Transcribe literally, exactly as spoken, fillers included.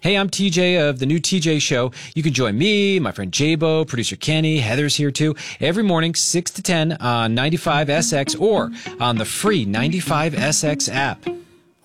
Hey, I'm T J of the new T J Show. You can join me, my friend Jabo, producer Kenny, Heather's here too, every morning, six to ten on ninety-five S X or on the free ninety-five S X app.